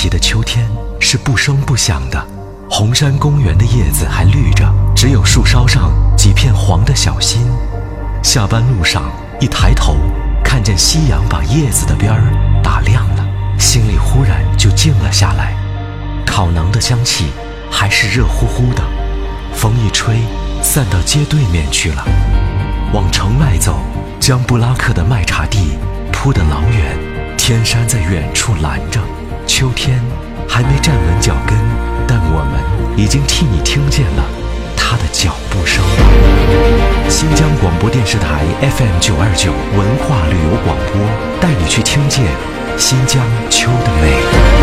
奇的秋天是不声不响的，红山公园的叶子还绿着，只有树梢上几片黄的小心。下班路上一抬头，看见夕阳把叶子的边儿打亮了，心里忽然就静了下来。烤馕的香气还是热乎乎的，风一吹，散到街对面去了。往城外走，江布拉克的麦茶地铺得老远，天山在远处拦着。秋天还没站稳脚跟，但我们已经替你听见了他的脚步声。新疆广播电视台 FM 929文化旅游广播，带你去听见新疆秋的美。